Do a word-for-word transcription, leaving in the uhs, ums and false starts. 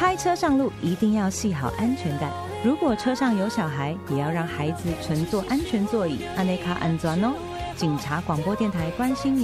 开车上路一定要系好安全带，如果车上有小孩，也要让孩子乘坐安全座椅，安内卡安全哦。警察广播电台关心你。